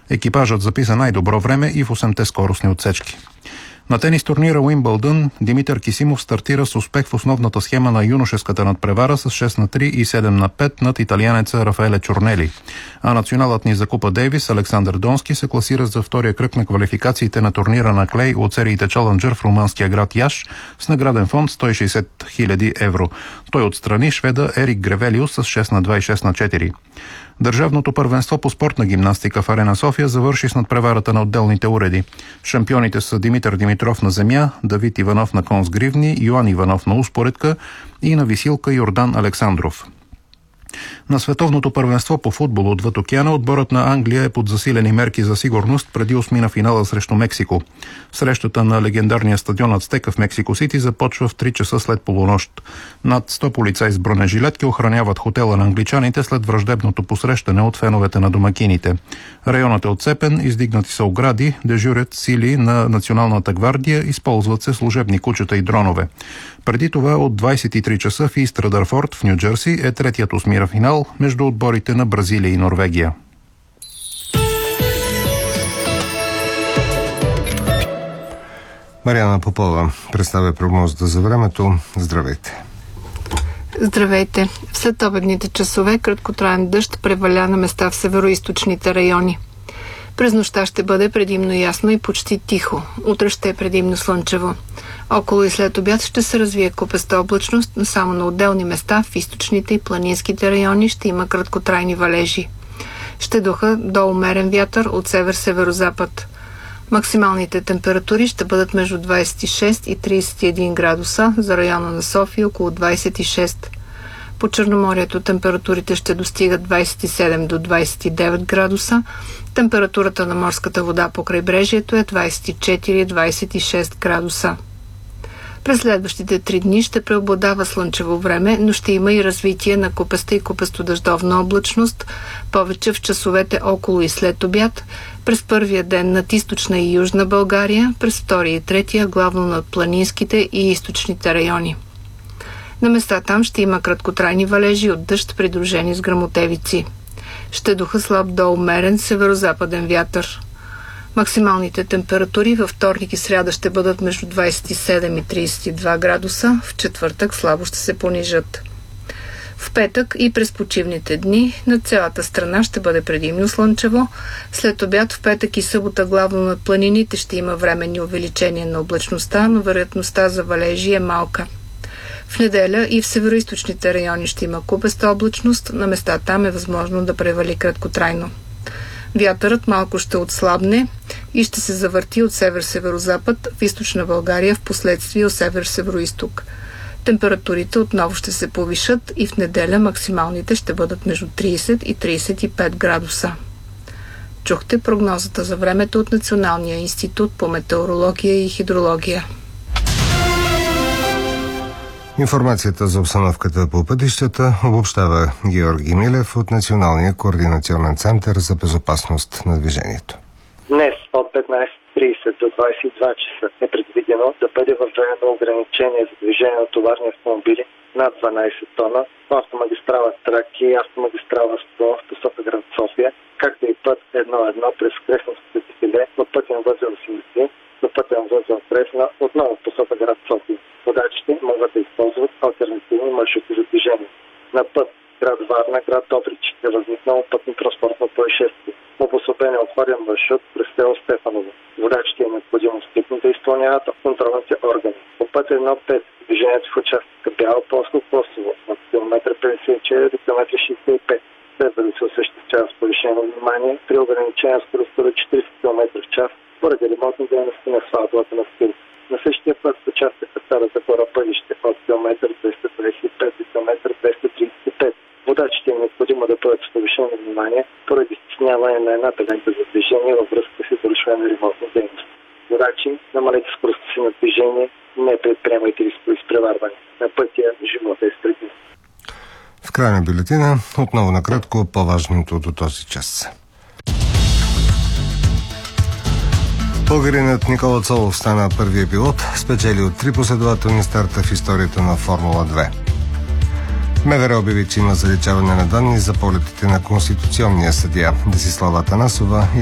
Екипажът записа най-добро време и в 8-те скоростни отсечки. На тенис турнира Уимбълдън Димитър Кисимов стартира с успех в основната схема на юношеската надпревара с 6-3 и 7-5 над италианеца Рафаеле Чорнели. А националът ни за Купа Дейвис Александър Донски се класира за втория кръг на квалификациите на турнира на клей от сериите Чаленджър в румънския град Яш с награден фонд 160 000 евро. Той отстрани шведа Ерик Гревелиус с 6-2 и 6-4. Държавното първенство по спортна гимнастика в Арена София завърши с надпреварата на отделните уреди. Шампионите са Димитър Димитров на земя, Давид Иванов на кон с гривни, Йоан Иванов на успоредка и на висилка Йордан Александров. На световното първенство по футбол отвъд океана отборът на Англия е под засилени мерки за сигурност преди осмина финала срещу Мексико. Срещата на легендарния стадион Ацтека в Мексико Сити започва в 3 часа след полунощ. Над 100 полицаи с бронежилетки охраняват хотела на англичаните след враждебното посрещане от феновете на домакините. Районът е отцепен, издигнати са огради, дежурят сили на Националната гвардия, използват се служебни кучета и дронове. Преди това от 23 часа в Ист Ръдърфорд в Ню-Джерси е третият осмира финал между отборите на Бразилия и Норвегия. Мариана Попова представя прогнозата за времето. Здравейте! Здравейте! В следобедните часове краткотраен дъжд преваля на места в североизточните райони. През нощта ще бъде предимно ясно и почти тихо. Утре ще е предимно слънчево. Около и след обяд ще се развие купеста облачност, но само на отделни места в източните и планинските райони ще има краткотрайни валежи. Ще духа до умерен вятър от север-северозапад. Максималните температури ще бъдат между 26 и 31 градуса, за района на София около 26. По Черноморието температурите ще достигат 27 до 29 градуса. Температурата на морската вода по крайбрежието е 24-26 градуса. През следващите 3 дни ще преобладава слънчево време, но ще има и развитие на купеста и купестодъждовна облачност, повече в часовете около и след обяд, през първия ден над източна и южна България, през втория и третия главно над планинските и източните райони. На места там ще има краткотрайни валежи от дъжд, придружени с гръмотевици. Ще духа слаб до умерен северозападен вятър. Максималните температури във вторник и сряда ще бъдат между 27 и 32 градуса, в четвъртък слабо ще се понижат. В петък и през почивните дни над цялата страна ще бъде предимно слънчево. След обяд в петък и събота главно над планините ще има временни увеличения на облачността, но вероятността за валежи е малка. В неделя и в североизточните райони ще има купеста облачност, на места там е възможно да превали краткотрайно. Вятърът малко ще отслабне и ще се завърти от север-северозапад в източна България, в последствие от север-североизток. Температурите отново ще се повишат и в неделя максималните ще бъдат между 30 и 35 градуса. Чухте прогнозата за времето от Националния институт по метеорология и хидрология. Информацията за обстановката по пътищата обобщава Георги Милев от Националния координационен център за безопасност на движението. Днес от 15:30 до 22 часа е предвидено да бъде въведено ограничение за движение на товарни автомобили над 12 тона по автомагистрала Тракия и автомагистрала Столон в посока град София, както и път 1-1 през Кресновското дефиле от пътен възел Симетрин до пътен възел Кресна, отново в посока град София. Водачите могат да използват алтернативни маршрути за движение. На път град Варна, град Добрич е възникнало пътно-транспортно происшествие. Обособен е обходен маршрут през село Стефаново. Водачите е необходимо стриктно да изпълняват контролните органи. По път 1-5 движението в участъка Бяло Полско-Косово от км 54 до км 65 следва да се осъществява с повишено внимание при ограничена скорост до 40 км в час поради ремонтни дейности на асфалтовата настилка. На същия път в участъка Стара Загора пътище от км 225 до км 235. Водачите е необходимо да бъдат с повишено внимание поради стесняване на едната лента за движение във връзка с извършване на ремонтна дейност. Водачи, намалете скоростта си на движение, не предприемайте рискови изпреварване. На пътя живота е стръгни. В края на бюлетина отново накратко по-важното до този час. Българинът Никола Цолов стана първия пилот, спечели от 3 последователни старта в историята на Формула 2. МВР обяви, че има заличаване на данни за полетите на конституционния съдия Десислава Атанасова и